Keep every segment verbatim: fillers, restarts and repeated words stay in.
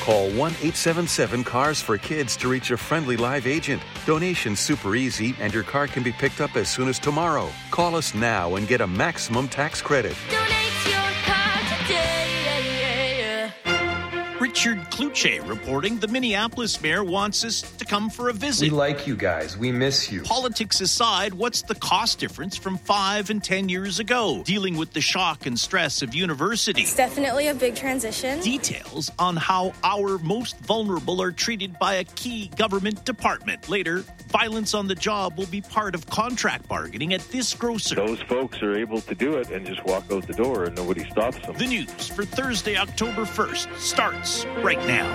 Call one eight seven seven cars for kids to reach a friendly live agent. Donation's super easy, and your car can be picked up as soon as tomorrow. Call us now and get a maximum tax credit. Donate your car today. Richard Kluche reporting the Minneapolis mayor wants us to come for a visit. We like you guys. We miss you. Politics aside, what's the cost difference from five and ten years ago? Dealing with the shock and stress of university. It's definitely a big transition. Details on how our most vulnerable are treated by a key government department. Later, violence on the job will be part of contract bargaining at this grocer. Those folks are able to do it and just walk out the door and nobody stops them. The news for Thursday, October first starts right now.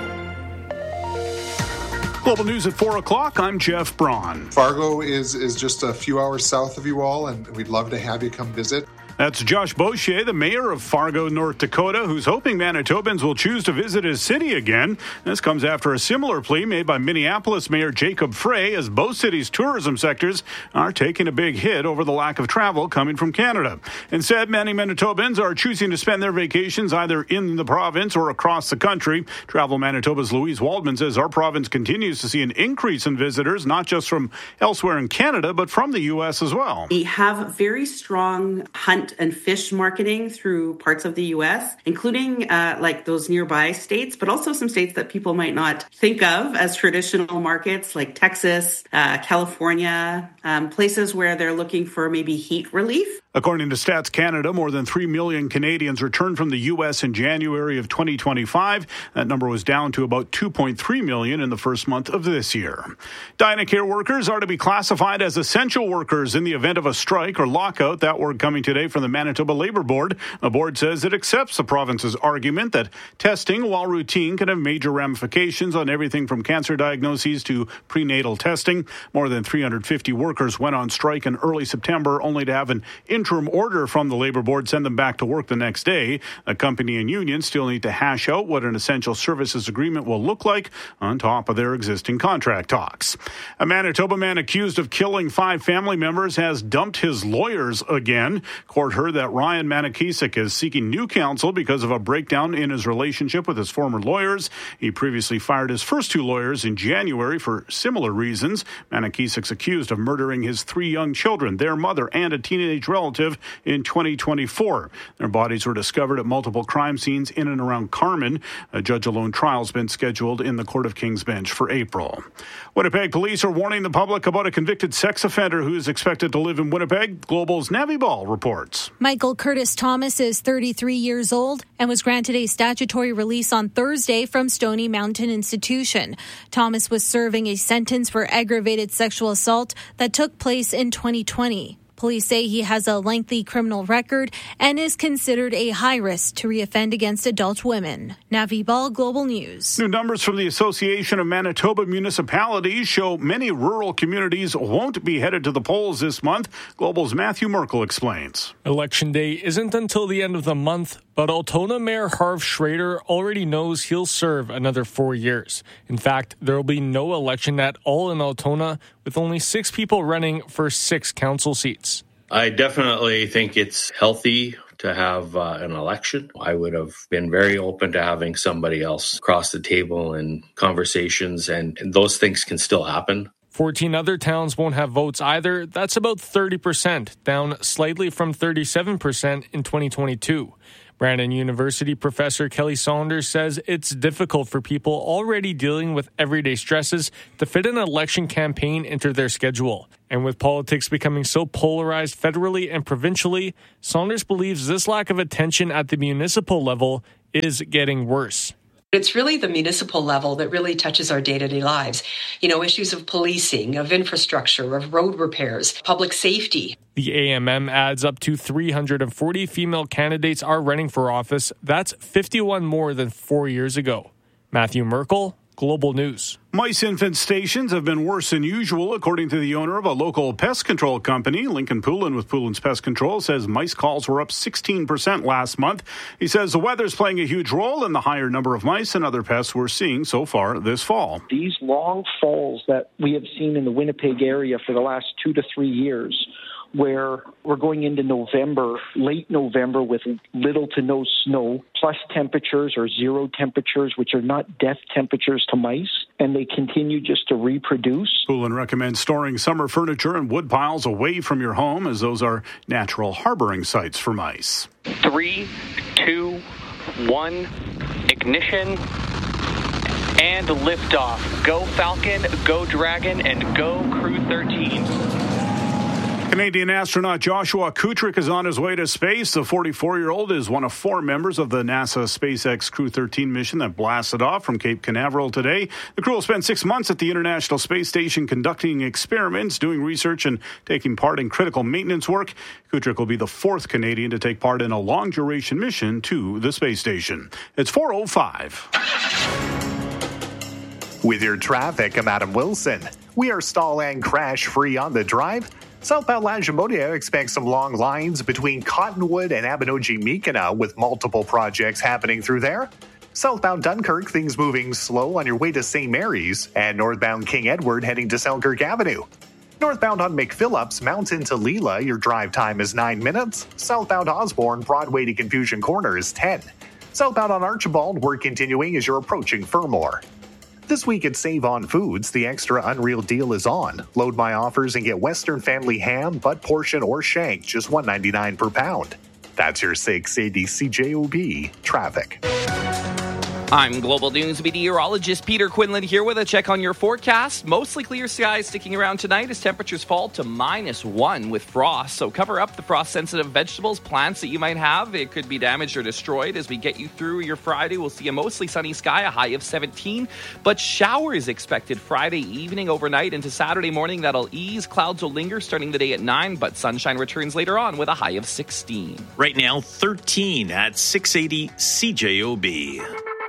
Global News at four o'clock. I'm Jeff Braun. Fargo is, is just a few hours south of you all, and we'd love to have you come visit. That's Josh Boucher, the mayor of Fargo, North Dakota, who's hoping Manitobans will choose to visit his city again. This comes after a similar plea made by Minneapolis Mayor Jacob Frey, as both cities' tourism sectors are taking a big hit over the lack of travel coming from Canada. Instead, many Manitobans are choosing to spend their vacations either in the province or across the country. Travel Manitoba's Louise Waldman says our province continues to see an increase in visitors, not just from elsewhere in Canada, but from the U S as well. We have very strong hunt and fish marketing through parts of the U S, including uh, like those nearby states, but also some states that people might not think of as traditional markets, like Texas, uh, California, um, places where they're looking for maybe heat relief. According to Stats Canada, more than three million Canadians returned from the U S in January of twenty twenty-five. That number was down to about two point three million in the first month of this year. Dynacare workers are to be classified as essential workers in the event of a strike or lockout. That word coming today from the Manitoba Labour Board. The board says it accepts the province's argument that testing, while routine, can have major ramifications on everything from cancer diagnoses to prenatal testing. More than three hundred fifty workers went on strike in early September, only to have an interim order from the Labour Board send them back to work the next day. The company and union still need to hash out what an essential services agreement will look like on top of their existing contract talks. A Manitoba man accused of killing five family members has dumped his lawyers again. Court heard that Ryan Manakisik is seeking new counsel because of a breakdown in his relationship with his former lawyers. He previously fired his first two lawyers in January for similar reasons. Manakisik's accused of murdering his three young children, their mother, and a teenage relative in twenty twenty-four. Their bodies were discovered at multiple crime scenes in and around Carman. A judge-alone trial has been scheduled in the Court of King's Bench for April. Winnipeg police are warning the public about a convicted sex offender who is expected to live in Winnipeg. Global's Navi Ball reports. Michael Curtis Thomas is thirty-three years old and was granted a statutory release on Thursday from Stony Mountain Institution. Thomas was serving a sentence for aggravated sexual assault that took place in twenty twenty. Police say he has a lengthy criminal record and is considered a high risk to reoffend against adult women. Navi Ball, Global News. New numbers from the Association of Manitoba Municipalities show many rural communities won't be headed to the polls this month. Global's Matthew Merkel explains. Election day isn't until the end of the month, but Altona Mayor Harv Schrader already knows he'll serve another four years. In fact, there will be no election at all in Altona, with only six people running for six council seats. I definitely think it's healthy to have uh, an election. I would have been very open to having somebody else across the table in conversations, and, and those things can still happen. fourteen other towns won't have votes either. That's about thirty percent, down slightly from thirty-seven percent in twenty twenty-two. Brandon University professor Kelly Saunders says it's difficult for people already dealing with everyday stresses to fit an election campaign into their schedule. And with politics becoming so polarized federally and provincially, Saunders believes this lack of attention at the municipal level is getting worse. It's really the municipal level that really touches our day-to-day lives. You know, issues of policing, of infrastructure, of road repairs, public safety. The A M M adds up to three hundred forty female candidates are running for office. That's fifty-one more than four years ago. Matthew Merkel, Global News. Mice infestations have been worse than usual, according to the owner of a local pest control company. Lincoln Poulin with Poulin's Pest Control says mice calls were up sixteen percent last month. He says the weather's playing a huge role in the higher number of mice and other pests we're seeing so far this fall. These long falls that we have seen in the Winnipeg area for the last two to three years where we're going into November, late November, with little to no snow, plus temperatures or zero temperatures, which are not death temperatures to mice, and they continue just to reproduce. Poulin recommends storing summer furniture and wood piles away from your home, as those are natural harboring sites for mice. Three, two, one, ignition, and liftoff. Go Falcon, go Dragon, and go Crew thirteen. Canadian astronaut Joshua Kutrick is on his way to space. The forty-four-year-old is one of four members of the NASA SpaceX Crew thirteen mission that blasted off from Cape Canaveral today. The crew will spend six months at the International Space Station conducting experiments, doing research, and taking part in critical maintenance work. Kutrick will be the fourth Canadian to take part in a long-duration mission to the space station. It's four oh five. With your traffic, I'm Adam Wilson. We are stall and crash-free on the drive. Southbound Lagimota expects some long lines between Cottonwood and Abinogi-Mekina, with multiple projects happening through there. Southbound Dunkirk, things moving slow on your way to Saint Mary's, and northbound King Edward heading to Selkirk Avenue. Northbound on McPhillips, Mountain to Leela, your drive time is nine minutes. Southbound Osborne, Broadway to Confusion Corner is ten. Southbound on Archibald, work continuing as you're approaching Fermor. This week at Save on Foods, the extra unreal deal is on. Load my offers and get Western Family ham, butt portion, or shank, just one dollar ninety-nine per pound. That's your six eighty C J O B traffic. I'm Global News meteorologist Peter Quinlan here with a check on your forecast. Mostly clear skies sticking around tonight as temperatures fall to minus one with frost. So cover up the frost-sensitive vegetables, plants that you might have. It could be damaged or destroyed. As we get you through your Friday, we'll see a mostly sunny sky, a high of seventeen. But showers expected Friday evening, overnight into Saturday morning. That'll ease. Clouds will linger starting the day at nine, but sunshine returns later on with a high of sixteen. Right now, thirteen at six eighty C J O B.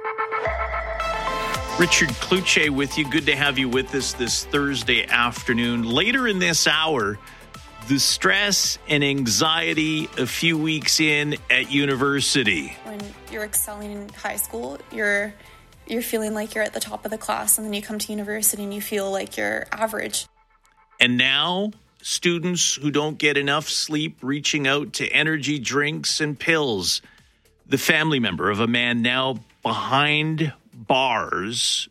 Richard Cloutier with you. Good to have you with us this Thursday afternoon. Later in this hour, the stress and anxiety a few weeks in at university. When you're excelling in high school, you're you're feeling like you're at the top of the class, and then you come to university and you feel like you're average. And now, students who don't get enough sleep reaching out to energy drinks and pills. The family member of a man now behind bars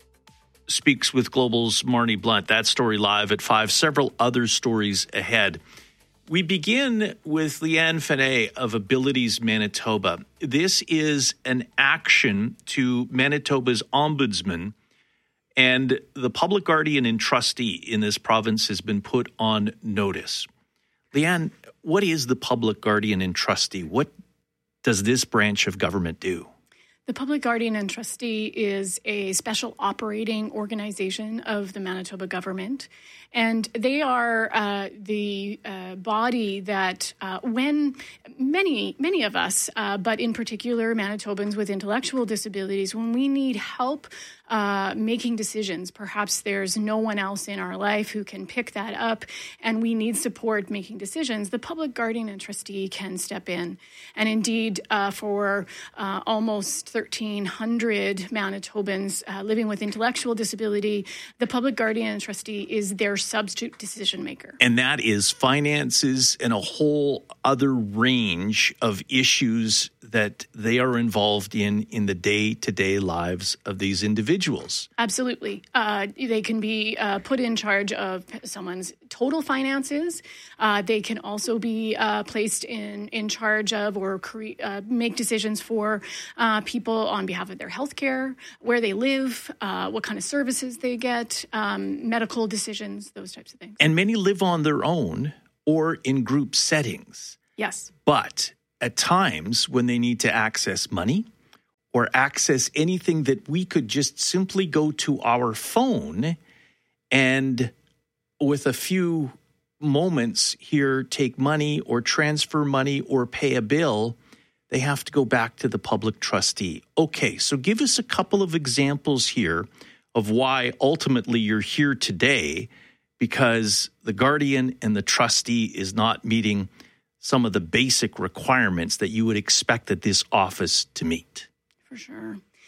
speaks with Global's Marnie Blunt. That story live at five. Several other stories ahead. We begin with Leanne Finet of Abilities Manitoba. This is an action to Manitoba's ombudsman, and the public guardian and trustee in this province has been put on notice. Leanne, what is the public guardian and trustee? What does this branch of government do? The Public Guardian and Trustee is a special operating organization of the Manitoba government, and they are uh, the uh, body that uh, when many, many of us, uh, but in particular Manitobans with intellectual disabilities, when we need help uh, making decisions, perhaps there's no one else in our life who can pick that up, and we need support making decisions, the Public Guardian and Trustee can step in. And indeed, uh, for uh, almost thirteen hundred Manitobans uh, living with intellectual disability, the Public Guardian and Trustee is their substitute decision maker. And that is finances and a whole other range of issues that they are involved in in the day-to-day lives of these individuals. Absolutely. Uh, they can be uh, put in charge of someone's total finances. Uh, they can also be uh, placed in, in charge of or cre- uh, make decisions for uh, people on behalf of their health care, where they live, uh, what kind of services they get, um, medical decisions, those types of things. And many live on their own or in group settings. Yes. But at times when they need to access money or access anything that we could just simply go to our phone and with a few moments here take money or transfer money or pay a bill, they have to go back to the public trustee. Okay, so give us a couple of examples here of why ultimately you're here today, because the guardian and the trustee is not meeting some of the basic requirements that you would expect that this office to meet. For sure.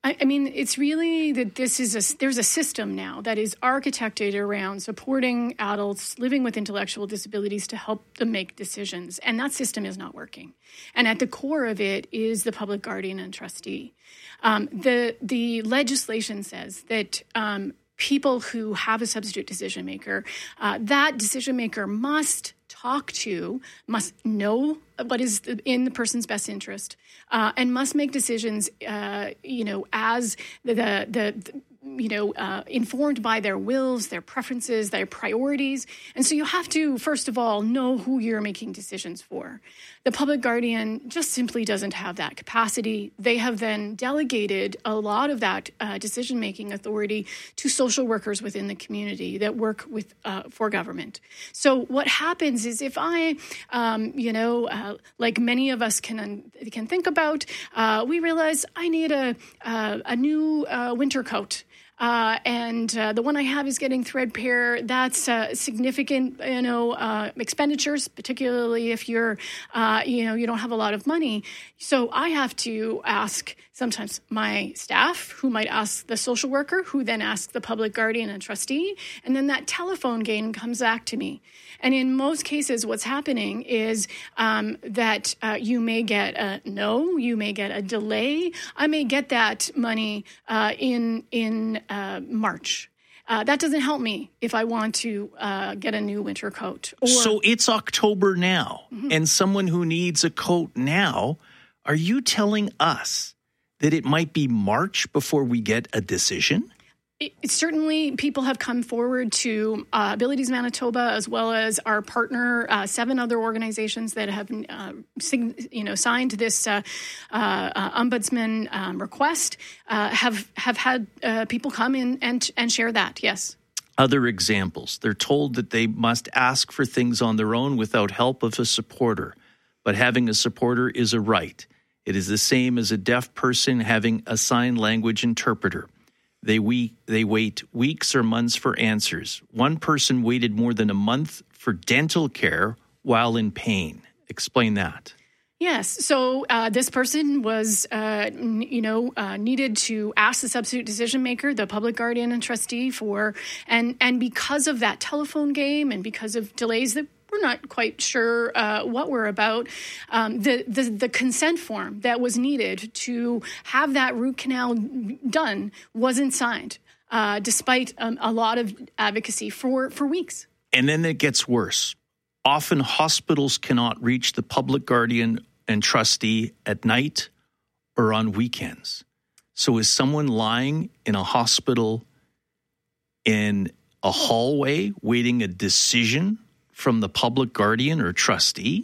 I, I mean, it's really that this is a, there's a system now that is architected around supporting adults living with intellectual disabilities to help them make decisions. And that system is not working. And at the core of it is the public guardian and trustee. Um, the, the legislation says that um, people who have a substitute decision maker, uh, that decision maker must talk to, must know what is in the person's best interest, uh, and must make decisions, uh, you know, as the, the, the you know, uh, informed by their wills, their preferences, their priorities. And so you have to, first of all, know who you're making decisions for. The public guardian just simply doesn't have that capacity. They have then delegated a lot of that uh, decision-making authority to social workers within the community that work with uh, for government. So what happens is if I, um, you know, uh, like many of us can can think about, uh, we realize I need a, uh, a new uh, winter coat. Uh, and uh, the one I have is getting threadbare. That's uh, significant, you know, uh, expenditures, particularly if you're, uh, you know, you don't have a lot of money. So I have to ask sometimes my staff, who might ask the social worker, who then asks the public guardian and trustee, and then that telephone game comes back to me. And in most cases, what's happening is um, that uh, you may get a no, you may get a delay. I may get that money uh, in in uh, March. Uh, that doesn't help me if I want to uh, get a new winter coat. Or, so it's October now, mm-hmm. and someone who needs a coat now, are you telling us that it might be March before we get a decision? It, it certainly, people have come forward to uh, Abilities Manitoba, as well as our partner, uh, seven other organizations that have, uh, sig- you know, signed this uh, uh, uh, ombudsman um, request. Uh, have have had uh, people come in and and share that. Yes. Other examples: they're told that they must ask for things on their own without help of a supporter, but having a supporter is a right. It is the same as a deaf person having a sign language interpreter. They we they wait weeks or months for answers. One person waited more than a month for dental care while in pain. Explain that. Yes. So uh, this person was, uh, n- you know, uh, needed to ask the substitute decision maker, the public guardian and trustee, for, and and because of that telephone game and because of delays that we're not quite sure uh, what we're about, um, the, the the consent form that was needed to have that root canal done wasn't signed, uh, despite um, a lot of advocacy for, for weeks. And then it gets worse. Often hospitals cannot reach the public guardian and trustee at night or on weekends. So is someone lying in a hospital in a hallway waiting a decision from the public guardian or trustee?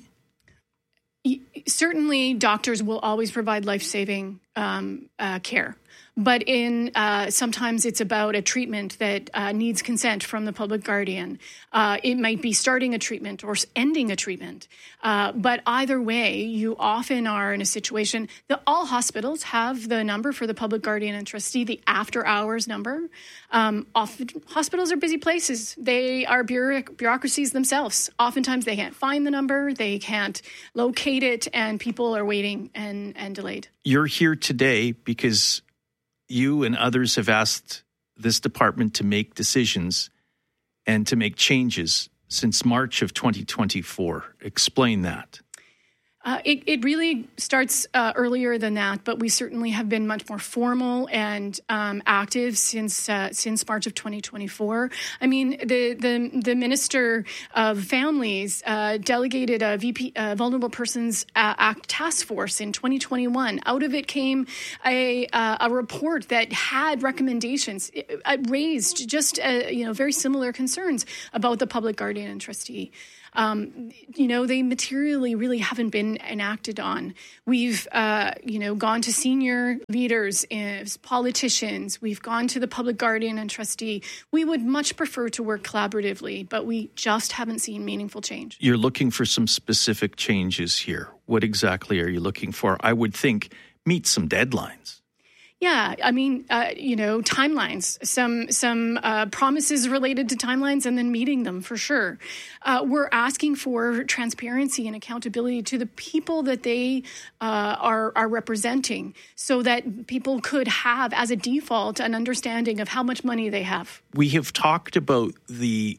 Certainly, doctors will always provide life-saving um, uh, care. But in uh, sometimes it's about a treatment that uh, needs consent from the public guardian. Uh, it might be starting a treatment or ending a treatment. Uh, but either way, you often are in a situation that all hospitals have the number for the public guardian and trustee, the after-hours number. Um, often, hospitals are busy places. They are bureauc- bureaucracies themselves. Oftentimes, they can't find the number, they can't locate it, and people are waiting and, and delayed. You're here today because you and others have asked this department to make decisions and to make changes since March of twenty twenty-four. Explain that. Uh, it, it really starts uh, earlier than that, but we certainly have been much more formal and um, active since uh, since March of twenty twenty-four. I mean, the the, the Minister of Families uh, delegated a V P, uh, Vulnerable Persons uh, Act task force in twenty twenty-one. Out of it came a uh, a report that had recommendations. It, it raised just uh, you know very similar concerns about the public guardian and trustee. Um, you know, they materially really haven't been enacted on. We've, uh, you know, gone to senior leaders, uh, politicians. We've gone to the public guardian and trustee. We would much prefer to work collaboratively, but we just haven't seen meaningful change. You're looking for some specific changes here. What exactly are you looking for? I would think meet some deadlines. Yeah, I mean, uh, you know, timelines, some some uh, promises related to timelines and then meeting them for sure. Uh, we're asking for transparency and accountability to the people that they uh, are, are representing so that people could have, as a default, an understanding of how much money they have. We have talked about the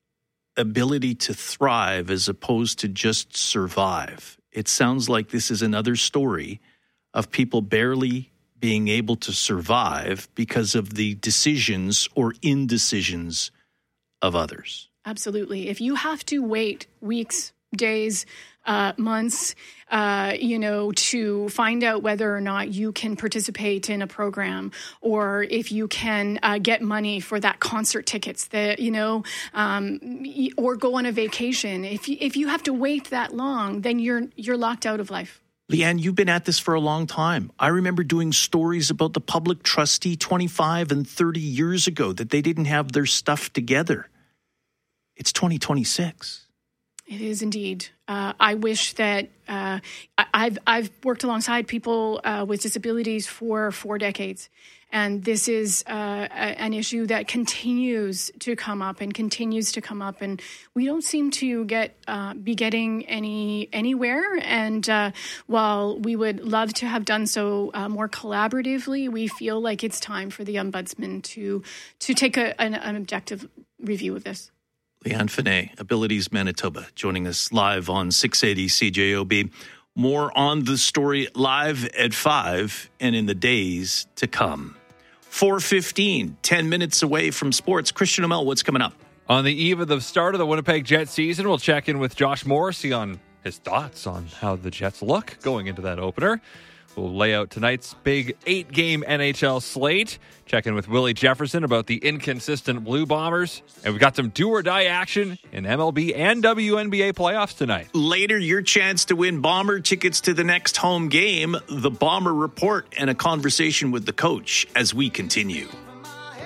ability to thrive as opposed to just survive. It sounds like this is another story of people barely being able to survive because of the decisions or indecisions of others. Absolutely. If you have to wait weeks, days, uh, months, uh, you know, to find out whether or not you can participate in a program, or if you can uh, get money for that concert tickets, that you know, um, or go on a vacation. If you, if you have to wait that long, then you're you're locked out of life. Leanne, you've been at this for a long time. I remember doing stories about the public trustee twenty-five and thirty years ago that they didn't have their stuff together. It's twenty twenty-six. It is indeed. Uh, I wish that uh, I, I've I've worked alongside people uh, with disabilities for four decades, and this is uh, a, an issue that continues to come up and continues to come up, and we don't seem to get uh, be getting any anywhere. And uh, while we would love to have done so uh, more collaboratively, we feel like it's time for the Ombudsman to to take a, an, an objective review of this. Leanne Finet, Abilities Manitoba, joining us live on six eighty C J O B. More on the story live at five and in the days to come. four fifteen, ten minutes away from sports. Christian Amell, what's coming up? On the eve of the start of the Winnipeg Jets season, we'll check in with Josh Morrissey on his thoughts on how the Jets look going into that opener. We'll lay out tonight's big eight-game N H L slate. Check in with Willie Jefferson about the inconsistent Blue Bombers. And we've got some do-or-die action in M L B and W N B A playoffs tonight. Later, your chance to win Bomber tickets to the next home game, the Bomber Report, and a conversation with the coach as we continue.